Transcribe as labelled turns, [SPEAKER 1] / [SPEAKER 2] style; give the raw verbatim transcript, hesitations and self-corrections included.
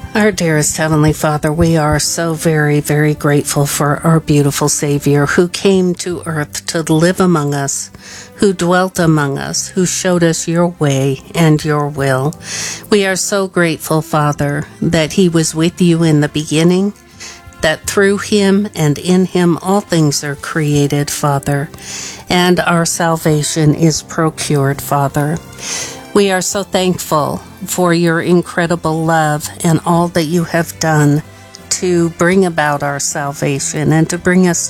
[SPEAKER 1] Our dearest Heavenly Father, we are so very, very grateful for our beautiful Savior who came to earth to live among us, who dwelt among us, who showed us your way and your will. We are so grateful, Father, that he was with you in the beginning, that through him and in him all things are created, Father, and our salvation is procured, Father. We are so thankful for your incredible love and all that you have done to bring about our salvation and to bring us